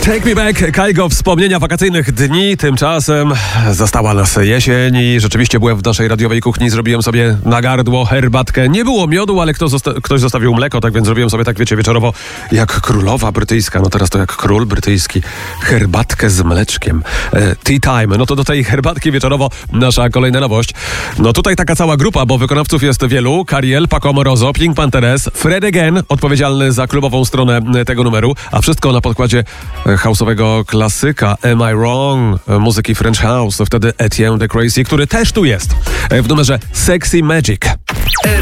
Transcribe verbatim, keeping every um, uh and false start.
Take me back, Kaigo, wspomnienia wakacyjnych dni. Tymczasem zastała nas jesień i rzeczywiście byłem w naszej radiowej kuchni, zrobiłem sobie na gardło herbatkę. Nie było miodu, ale kto zosta- ktoś zostawił mleko, tak więc zrobiłem sobie, tak wiecie, wieczorowo jak królowa brytyjska. No teraz to jak król brytyjski. Herbatkę z mleczkiem. E, tea time. No to do tej herbatki wieczorowo nasza kolejna nowość. No tutaj taka cała grupa, bo wykonawców jest wielu. Cariel, Paco Moroso, Pink Panthers, Fred Again, odpowiedzialny za klubową stronę tego numeru, a wszystko na podkładzie house'owego klasyka Am I Wrong? Muzyki French House, wtedy Etienne the Crazy, który też tu jest w numerze Sexy Magic.